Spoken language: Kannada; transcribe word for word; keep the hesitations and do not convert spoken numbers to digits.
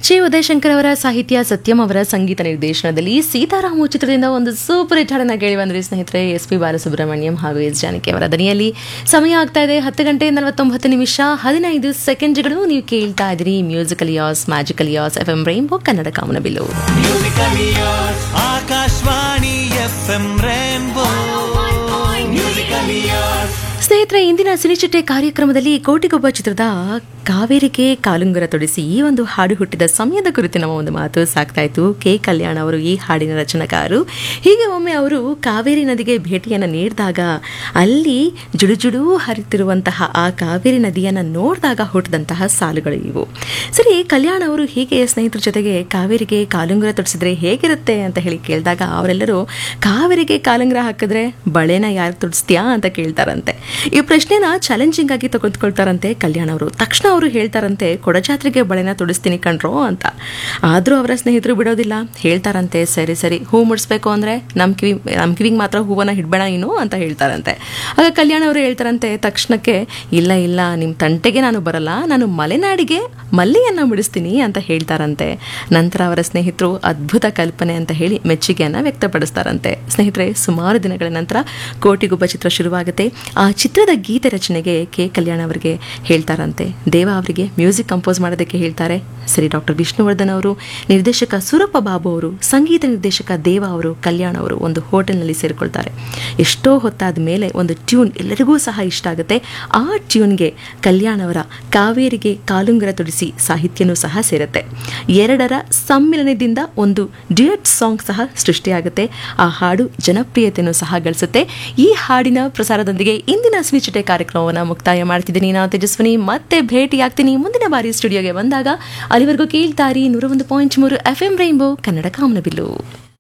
ಚಿ ಉದಯಶಂಕರ್ ಅವರ ಸಾಹಿತ್ಯ, ಸತ್ಯಂ ಅವರ ಸಂಗೀತ ನಿರ್ದೇಶನದಲ್ಲಿ ಸೀತಾರಾಮು ಚಿತ್ರದಿಂದ ಒಂದು ಸೂಪರ್ ಹಿಟ್ ಹಾಡನ್ನ ಕೇಳಿ ಬಂದ್ರಿ ಸ್ನೇಹಿತರೆ. ಎಸ್ ಪಿ ಬಾಲಸುಬ್ರಹ್ಮಣ್ಯಂ ಹಾಗೂ ಎಸ್ ಜಾನಕಿ ಅವರ ದನಿಯಲ್ಲಿ. ಸಮಯ ಆಗ್ತಾ ಇದೆ ಹತ್ತು ಗಂಟೆ ನಲವತ್ತೊಂಬತ್ತು ನಿಮಿಷ ಹದಿನೈದು ಸೆಕೆಂಡ್ಗಳು. ನೀವು ಕೇಳ್ತಾ ಇದ್ರಿ musical as magical as F M rainbow Kannada ಕಾಮನಬಿಲ್ಲು. Akashvani F M rainbow musical as. ಸ್ನೇಹಿತರೆ, ಇಂದಿನ ಸಿನಿಚಿಟ್ಟೆ ಕಾರ್ಯಕ್ರಮದಲ್ಲಿ ಕೋಟಿಗೊಬ್ಬ ಚಿತ್ರದ ಕಾವೇರಿಗೆ ಕಾಲುಂಗುರ ತೊಡಿಸಿ ಈ ಒಂದು ಹಾಡು ಹುಟ್ಟಿದ ಸಮಯದ ಕುರಿತು ನಮ್ಮ ಒಂದು ಮಾತು ಸಾಕ್ತಾ ಇತ್ತು. ಕೆ ಕಲ್ಯಾಣ್ ಅವರು ಈ ಹಾಡಿನ ರಚನಾಕಾರರು. ಹೀಗೆ ಒಮ್ಮೆ ಅವರು ಕಾವೇರಿ ನದಿಗೆ ಭೇಟಿಯನ್ನು ನೀಡಿದಾಗ ಅಲ್ಲಿ ಜುಡುಜುಡು ಹರಿತಿರುವಂತಹ ಆ ಕಾವೇರಿ ನದಿಯನ್ನು ನೋಡಿದಾಗ ಹುಟ್ಟಿದಂತಹ ಸಾಲುಗಳು ಇವು. ಸರಿ, ಕಲ್ಯಾಣ್ ಅವರು ಹೀಗೆ ಸ್ನೇಹಿತರ ಜೊತೆಗೆ ಕಾವೇರಿಗೆ ಕಾಲುಂಗುರ ತೊಡಿಸಿದ್ರೆ ಹೇಗಿರುತ್ತೆ ಅಂತ ಹೇಳಿ ಕೇಳಿದಾಗ ಅವರೆಲ್ಲರೂ ಕಾವೇರಿಗೆ ಕಾಲುಂಗುರ ಹಾಕಿದ್ರೆ ಬಳೆನ ಯಾರು ತೊಡಿಸ್ತೀಯಾ ಅಂತ ಕೇಳ್ತಾರಂತೆ. ಈ ಪ್ರಶ್ನೆನ ಚಾಲೆಂಜಿಂಗ್ ಆಗಿ ತೆಗೆದುಕೊಳ್ತಾರಂತೆ ಕಲ್ಯಾಣ್ ಅವರು. ತಕ್ಷಣ ಅವರು ಹೇಳ್ತಾರಂತೆ, ಕೊಡಜಾತ್ರೆಗೆ ಬಳೆನ ತೊಡಿಸ್ತೀನಿ ಕಣ್ರೋ ಅಂತ. ಆದರೂ ಅವರ ಸ್ನೇಹಿತರು ಬಿಡೋದಿಲ್ಲ. ಹೇಳ್ತಾರಂತೆ, ಸರಿ ಸರಿ ಹೂ ಮುಡಿಸ್ಬೇಕು ಅಂದರೆ ನಮ್ಮ ಕಿವಿ ನಮ್ಮ ಕಿವಿಗೆ ಮಾತ್ರ ಹೂವನ್ನು ಹಿಡ್ಬೇಡ ನೀನು ಅಂತ ಹೇಳ್ತಾರಂತೆ. ಆಗ ಕಲ್ಯಾಣ್ ಅವರು ಹೇಳ್ತಾರಂತೆ ತಕ್ಷಣಕ್ಕೆ, ಇಲ್ಲ ಇಲ್ಲ ನಿಮ್ಮ ತಂಟೆಗೆ ನಾನು ಬರಲ್ಲ, ನಾನು ಮಲೆನಾಡಿಗೆ ಮಲ್ಲಿಯನ್ನು ಮುಡಿಸ್ತೀನಿ ಅಂತ ಹೇಳ್ತಾರಂತೆ. ನಂತರ ಅವರ ಸ್ನೇಹಿತರು ಅದ್ಭುತ ಕಲ್ಪನೆ ಅಂತ ಹೇಳಿ ಮೆಚ್ಚುಗೆಯನ್ನು ವ್ಯಕ್ತಪಡಿಸ್ತಾರಂತೆ. ಸ್ನೇಹಿತರೆ, ಸುಮಾರು ದಿನಗಳ ನಂತರ ಕೋಟಿಗೊಬ್ಬ ಚಿತ್ರ ಶುರುವಾಗುತ್ತೆ. ಆ ಚಿತ್ರದ ಗೀತೆ ರಚನೆಗೆ ಕೆ ಕಲ್ಯಾಣ್ ಅವರಿಗೆ ಹೇಳ್ತಾರಂತೆ. ದೇವ ಅವರಿಗೆ ಮ್ಯೂಸಿಕ್ ಕಂಪೋಸ್ ಮಾಡೋದಕ್ಕೆ ಹೇಳ್ತಾರೆ. ಸರಿ, ಡಾಕ್ಟರ್ ವಿಷ್ಣುವರ್ಧನ್ ಅವರು, ನಿರ್ದೇಶಕ ಸುರಪ್ಪ ಬಾಬು ಅವರು, ಸಂಗೀತ ನಿರ್ದೇಶಕ ದೇವ ಅವರು, ಕಲ್ಯಾಣ್ ಅವರು ಒಂದು ಹೋಟೆಲ್ನಲ್ಲಿ ಸೇರಿಕೊಳ್ತಾರೆ. ಎಷ್ಟೋ ಹೊತ್ತಾದ ಮೇಲೆ ಒಂದು ಟ್ಯೂನ್ ಎಲ್ಲರಿಗೂ ಸಹ ಇಷ್ಟ ಆಗುತ್ತೆ. ಆ ಟ್ಯೂನ್ಗೆ ಕಲ್ಯಾಣ್ ಅವರ ಕಾವೇರಿಗೆ ಕಾಲುಂಗುರ ತೊಡಿಸಿ ಸಾಹಿತ್ಯನೂ ಸಹ ಸೇರುತ್ತೆ. ಎರಡರ ಸಮ್ಮಿಲನದಿಂದ ಒಂದು ಡ್ಯುಯೆಟ್ ಸಾಂಗ್ ಸಹ ಸೃಷ್ಟಿಯಾಗುತ್ತೆ. ಆ ಹಾಡು ಜನಪ್ರಿಯತೆಯನ್ನು ಸಹ ಗಳಿಸುತ್ತೆ. ಈ ಹಾಡಿನ ಪ್ರಸಾರದೊಂದಿಗೆ ಇಂದಿನ ಸಿನಿಚಿಟ್ಟೆ ಕಾರ್ಯಕ್ರಮವನ್ನು ಮುಕ್ತಾಯ ಮಾಡ್ತಿದ್ದೀನಿ. ನಾನು ತೇಜಸ್ವಿನಿ. ಮತ್ತೆ ಭೇಟಿಯಾಗ್ತೀನಿ ಮುಂದಿನ ಬಾರಿ ಸ್ಟುಡಿಯೋಗೆ ಬಂದಾಗ. ಅಲ್ಲಿವರೆಗೂ ಕೇಳ್ತಾರಿ ನೂರ ಒಂದು ಪಾಯಿಂಟ್ ಮೂರು ಎಫ್ ಎಂ ರೈನ್ಬೋ ಕನ್ನಡ ಕಾಮನಬಿಲ್ಲು.